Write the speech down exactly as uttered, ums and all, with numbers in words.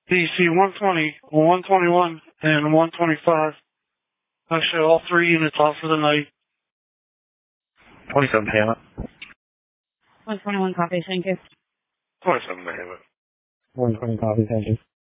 D C one twenty, one twenty-one, and one twenty-five. I show all three units off for the night. twenty-seven, Hammett. one twenty-one, copy, thank you. twenty-seven, Hammett. one twenty, copy, thank you.